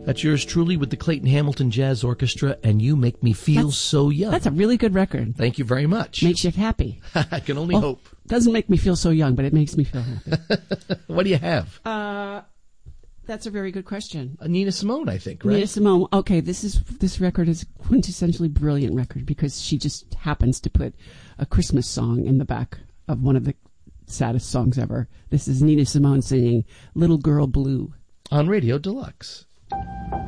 That's yours truly with the Clayton Hamilton Jazz Orchestra, and You Make Me Feel So Young. That's a really good record. Thank you very much. Makes you happy. I can only hope. Doesn't make me feel so young, but it makes me feel happy. What do you have? That's a very good question. Nina Simone, I think, right? Nina Simone. Okay, this record is a quintessentially brilliant record because she just happens to put a Christmas song in the back of one of the saddest songs ever. This is Nina Simone singing Little Girl Blue. On Radio Deluxe.